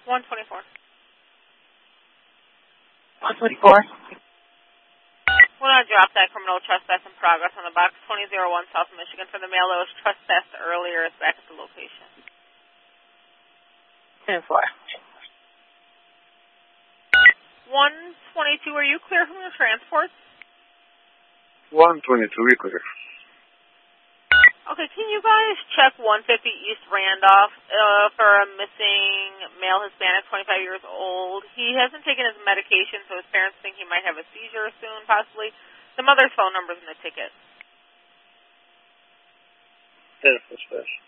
124. 124. We're going to drop that criminal trespass in progress on the box 2001 South Michigan for the male that was trespassed earlier. Is back at the location. 10-4. 122, are you clear from your transports? 122, we clear. Okay, can you guys check 150 East Randolph for a missing male Hispanic, 25 years old? He hasn't taken his medication, so his parents think he might have a seizure soon, possibly. The mother's phone number's in the ticket. 10-4 special.